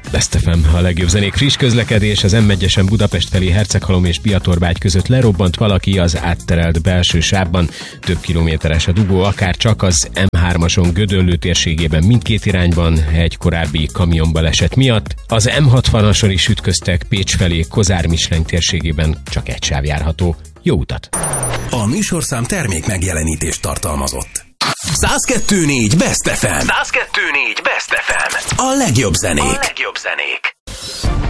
Best FM, a legjobb zenék, friss közlekedés. Az M1-esen Budapest felé Herceghalom és Piatorvágy között lerobbant valaki az átterelt belső sávban. Több kilométeres a dugó, akár csak az M3-ason Gödöllő térségében mindkét irányban egy korábbi kamionbaleset miatt. Az M60-ason is ütköztek Pécs felé Kozár-Misleny térségében, csak egy sáv járható. Jó utat! A műsorszám termék megjelenítést tartalmazott. 102.4 Best FM. 102.4 Best FM. A legjobb zenék.